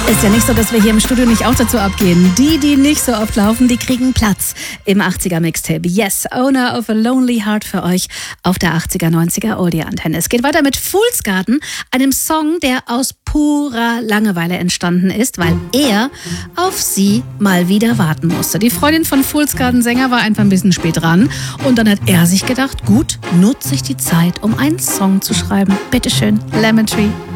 Ist ja nicht so, dass wir hier im Studio nicht auch dazu abgehen. Die nicht so oft laufen, die kriegen Platz im 80er Mixtape. Yes, Owner of a Lonely Heart für euch auf der 80er, 90er Oldie-Antenne. Es geht weiter mit Fool's Garden, einem Song, der aus purer Langeweile entstanden ist, weil er auf sie mal wieder warten musste. Die Freundin von Fool's Garden-Sänger war einfach ein bisschen spät dran und dann hat er sich gedacht, gut, nutze ich die Zeit, um einen Song zu schreiben. Bitteschön, Lemon Tree.